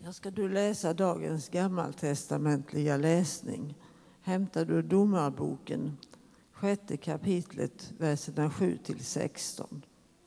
Jag ska du läsa dagens gammaltestamentliga läsning. Hämtar du Domarboken, 6:e kapitlet, verserna 7-16.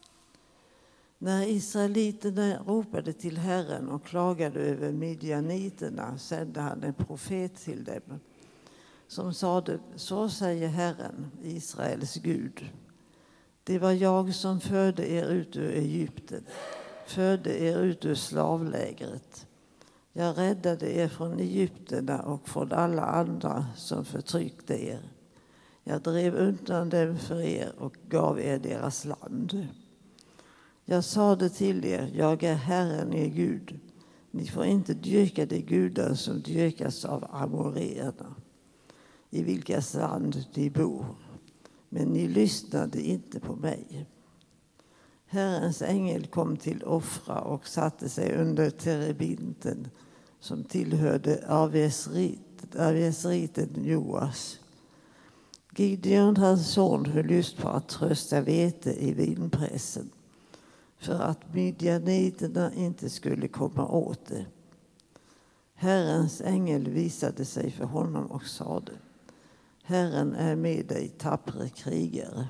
När israeliterna ropade till Herren och klagade över midjaniterna sände han en profet till dem som sade: så säger Herren, Israels Gud. Det var jag som förde er ut ur Egypten, förde er ut ur slavlägret. Jag räddade er från egyptierna och från alla andra som förtryckte er. Jag drev undan dem för er och gav er deras land. Jag sade till er, jag är Herren er Gud. Ni får inte dyrka de gudar som dyrkas av amoreerna, i vilkas land de bor. Men ni lyssnade inte på mig. Herrens ängel kom till Ofra och satte sig under terebinten som tillhörde Aviesriten Joas. Gideon, hans son, höll just på att trösta vete i vinpressen för att midjaniterna inte skulle komma åt det. Herrens ängel visade sig för honom och sade: Herren är med dig, tappre krigare.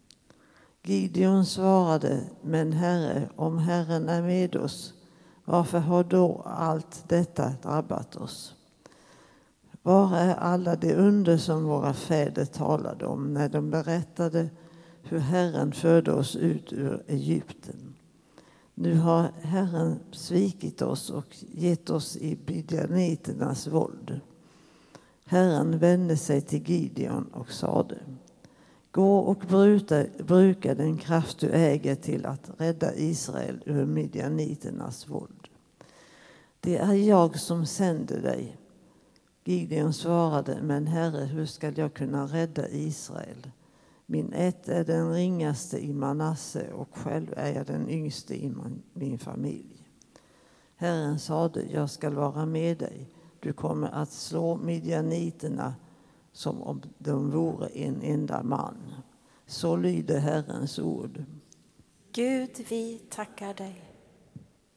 Gideon svarade: men Herre, om Herren är med oss, varför har då allt detta drabbat oss? Var är alla de under som våra fäder talade om när de berättade hur Herren förde oss ut ur Egypten? Nu har Herren svikit oss och gett oss i midjaniternas våld. Herren vände sig till Gideon och sade: gå och bruka den kraft du äger till att rädda Israel ur midjaniternas våld. Det är jag som sänder dig. Gideon svarade: men Herre, hur ska jag kunna rädda Israel? Min ett är den ringaste i Manasse och själv är jag den yngste i min familj. Herren sade: jag ska vara med dig. Du kommer att slå midjaniterna som om de vore en enda man. Så lyder Herrens ord. Gud, vi tackar dig.